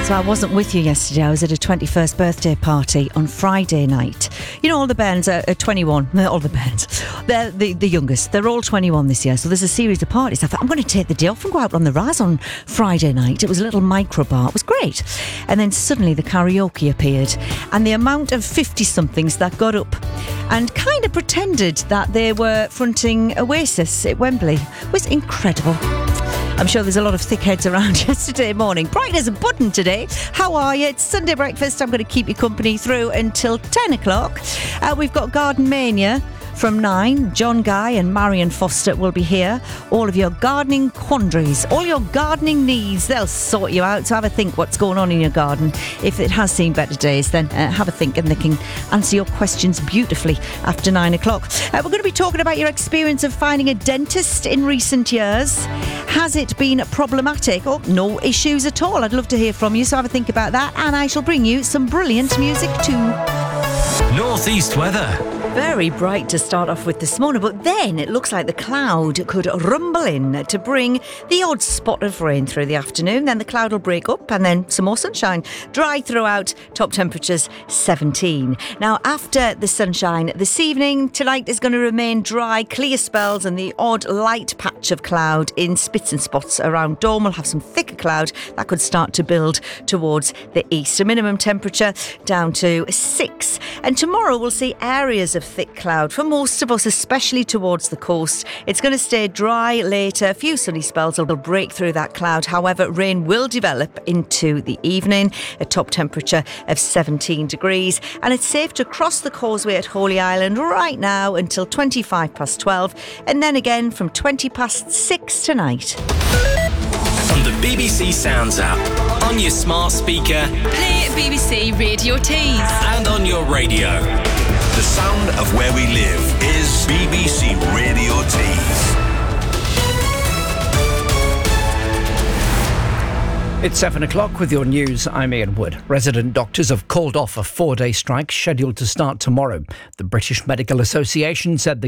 So I wasn't with you yesterday. I was at a 21st birthday party on Friday night. You know, all the bands are 21. All the bands. They're the youngest. They're all 21 this year. So there's a series of parties. I thought, I'm going to take the day off and go out on the Raz on Friday night. It was a little micro bar. It was great. And then suddenly the karaoke appeared. And the amount of 50-somethings that got up and kind of pretended that they were fronting Oasis at Wembley was incredible. I'm sure there's a lot of thick heads around yesterday morning. Bright as a button today. How are you? It's Sunday breakfast. I'm going to keep you company through until 10 o'clock. We've got Garden Mania from 9. John Guy and Marion Foster will be here. All of your gardening quandaries, all your gardening needs, they'll sort you out. So have a think what's going on in your garden. If it has seen better days, then have a think and they can answer your questions beautifully after 9 o'clock. We're going to be talking about your experience of finding a dentist in recent years. Has it been problematic or no issues at all? I'd love to hear from you, so have a think about that. And I shall bring you some brilliant music too. Northeast weather. Very bright to start off with this morning, but then it looks like the cloud could rumble in to bring the odd spot of rain through the afternoon. Then the cloud will break up and then some more sunshine. Dry throughout, top temperatures 17. Now, after the sunshine this evening, tonight is going to remain dry, clear spells and the odd light patch of cloud in spits and spots around Dorm. We'll have some thicker cloud that could start to build towards the east. A minimum temperature down to 6. And tomorrow we'll see areas of thick cloud for most of us, especially towards the coast. It's going to stay dry later. A few sunny spells will break through that cloud. However, rain will develop into the evening. A top temperature of 17 degrees. And it's safe to cross the causeway at Holy Island right now until 25 past 12. And then again from 20 past 6 tonight. On the BBC Sounds app, on your smart speaker, play BBC Radio Tees, and on your radio. The sound of where we live is BBC Radio Tees. It's 7 o'clock with your news. I'm Ian Wood. Resident doctors have called off a 4-day strike scheduled to start tomorrow. The British Medical Association said the